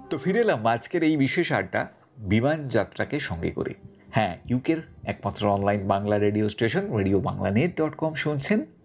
তো ফিরে এলাম আজকের এই বিশেষ আড্ডা বিমান যাত্রাকে সঙ্গে করে। হ্যাঁ, ইউকের একমাত্র online Bangla radio station radio Bangla নেট.com শুনছেন।